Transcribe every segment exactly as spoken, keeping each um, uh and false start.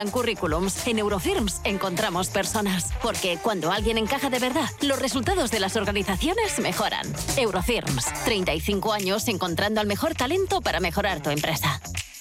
Currículums. En Eurofirms encontramos personas, porque cuando alguien encaja de verdad, los resultados de las organizaciones mejoran. Eurofirms, treinta y cinco años encontrando al mejor talento para mejorar tu empresa.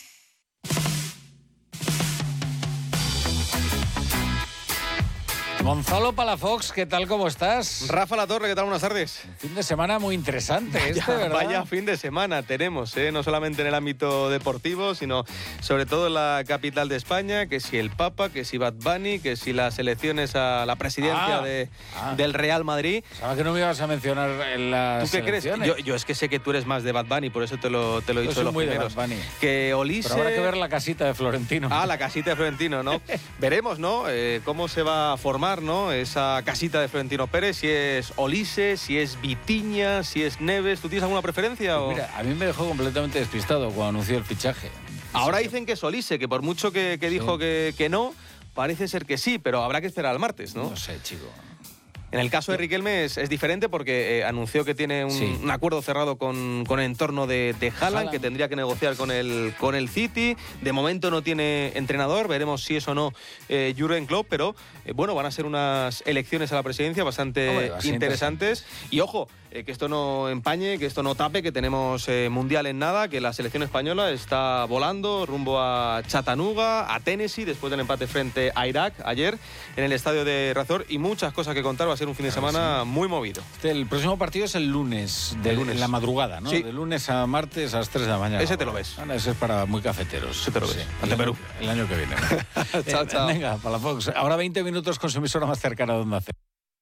Gonzalo Palafox, ¿qué tal? ¿Cómo estás? Rafa Latorre, ¿qué tal? Buenas tardes. Un fin de semana muy interesante vaya, este, ¿verdad? Vaya fin de semana tenemos, ¿eh? No solamente en el ámbito deportivo, sino sobre todo en la capital de España, que si el Papa, que si Bad Bunny, que si las elecciones a la presidencia ah, de, ah. del Real Madrid. ¿Sabes que no me ibas a mencionar en las ¿Tú qué elecciones? crees? Yo, yo es que sé que tú eres más de Bad Bunny, por eso te lo, te lo he dicho en los muy primeros. De Bad Bunny. Que Olise... Pero habrá que ver la casita de Florentino. Ah, la casita de Florentino, ¿no? Veremos, ¿no? Eh, cómo se va a formar, ¿no? Esa casita de Florentino Pérez, si es Olise, si es Vitinha, si es Neves. ¿Tú tienes alguna preferencia? Pues o? Mira, a mí me dejó completamente despistado cuando anunció el fichaje. Ahora dicen que es Olise, que por mucho que, que dijo sí. que, que no, parece ser que sí, pero habrá que esperar al martes, ¿no? No sé, chico. En el caso de Riquelme es, es diferente porque eh, anunció que tiene un, sí. un acuerdo cerrado con, con el entorno de, de Haaland, Haaland, que tendría que negociar con el, con el City. De momento no tiene entrenador, veremos si es o no eh, Jürgen Klopp, pero eh, bueno, van a ser unas elecciones a la presidencia bastante Hombre, interesantes. Y ojo, eh, que esto no empañe, que esto no tape, que tenemos eh, Mundial en nada, que la selección española está volando rumbo a Chattanooga, a Tennessee, después del empate frente a Irak ayer en el estadio de Razor, y muchas cosas que contar. Va a ser un fin de semana sí. muy movido. El próximo partido es el lunes, de el lunes. En la madrugada, ¿no? Sí. De lunes a martes a las tres de la mañana. Ese te lo ves. Bueno, ese es para muy cafeteros. Ese te lo ves. Sí. Ante el, Perú. Año, el año que viene. Chao, eh, chao. Venga, Palafox. Ahora veinte minutos con su emisora más cercana de Onda Cero.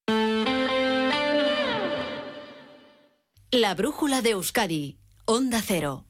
La brújula de Euskadi, Onda Cero.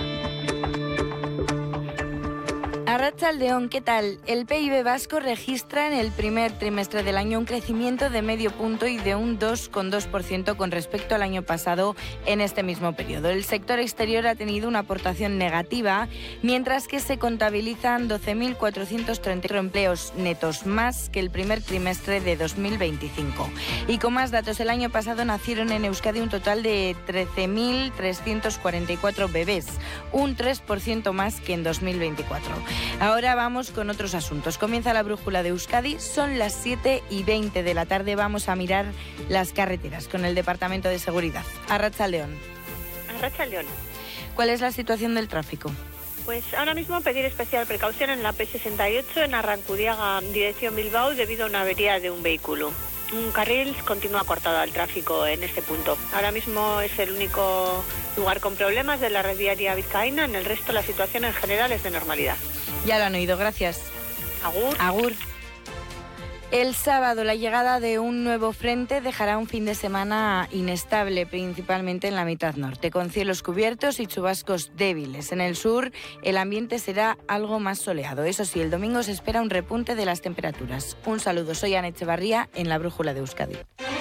Arratsaldeon, ¿qué tal? El P I B vasco registra en el primer trimestre del año un crecimiento de medio punto y de un dos coma dos por ciento con respecto al año pasado en este mismo periodo. El sector exterior ha tenido una aportación negativa, mientras que se contabilizan doce mil cuatrocientos treinta y cuatro empleos netos más que el primer trimestre de dos mil veinticinco. Y con más datos, el año pasado nacieron en Euskadi un total de trece mil trescientos cuarenta y cuatro bebés, un tres por ciento más que en dos mil veinticuatro. Ahora vamos con otros asuntos. Comienza la brújula de Euskadi, son las siete y veinte de la tarde. Vamos a mirar las carreteras con el Departamento de Seguridad. Arratsaldeon. Arratsaldeon. ¿Cuál es la situación del tráfico? Pues ahora mismo pedir especial precaución en la P sesenta y ocho en Arrancudiaga, dirección Bilbao, debido a una avería de un vehículo. Un carril continúa cortado al tráfico en este punto. Ahora mismo es el único lugar con problemas de la red viaria vizcaína. En el resto la situación en general es de normalidad. Ya lo han oído, gracias. Agur. Agur. El sábado la llegada de un nuevo frente dejará un fin de semana inestable, principalmente en la mitad norte, con cielos cubiertos y chubascos débiles. En el sur el ambiente será algo más soleado. Eso sí, el domingo se espera un repunte de las temperaturas. Un saludo, soy Ana Echevarría en la Brújula de Euskadi.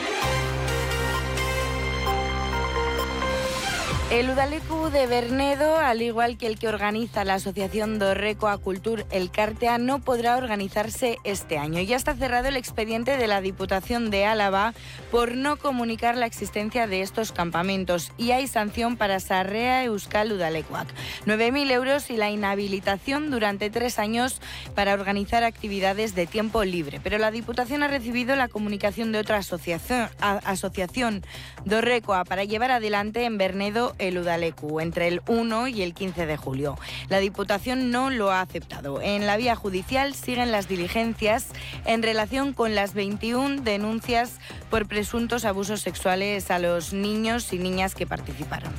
El Udaleku de Bernedo, al igual que el que organiza la Asociación Dorrekoa Kultur Elkartea, no podrá organizarse este año. Ya está cerrado el expediente de la Diputación de Álava por no comunicar la existencia de estos campamentos, y hay sanción para Sarrea Euskal Udalekuak, nueve mil euros y la inhabilitación durante tres años para organizar actividades de tiempo libre. Pero la Diputación ha recibido la comunicación de otra asociación, a, asociación Dorrekoa para llevar adelante en Bernedo el Udaleku entre el uno y el quince de julio. La Diputación no lo ha aceptado. En la vía judicial siguen las diligencias en relación con las veintiuna denuncias por presuntos abusos sexuales a los niños y niñas que participaron.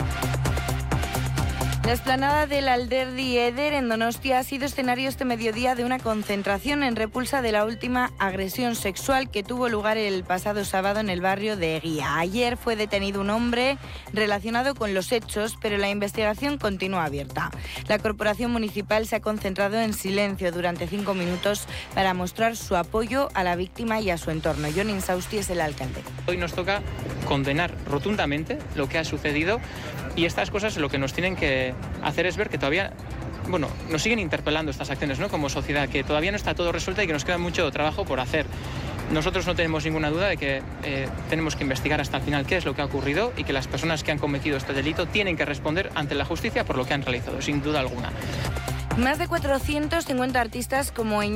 La explanada del Alderdi Eder en Donostia ha sido escenario este mediodía de una concentración en repulsa de la última agresión sexual que tuvo lugar el pasado sábado en el barrio de Eguía. Ayer fue detenido un hombre relacionado con los hechos, pero la investigación continúa abierta. La Corporación Municipal se ha concentrado en silencio durante cinco minutos para mostrar su apoyo a la víctima y a su entorno. Jon Insausti es el alcalde. Hoy nos toca condenar rotundamente lo que ha sucedido, y estas cosas lo que nos tienen que hacer es ver que todavía, bueno, nos siguen interpelando estas acciones, ¿no? Como sociedad, que todavía no está todo resuelto y que nos queda mucho trabajo por hacer. Nosotros no tenemos ninguna duda de que eh, tenemos que investigar hasta el final qué es lo que ha ocurrido y que las personas que han cometido este delito tienen que responder ante la justicia por lo que han realizado, sin duda alguna. Más de cuatrocientos cincuenta artistas como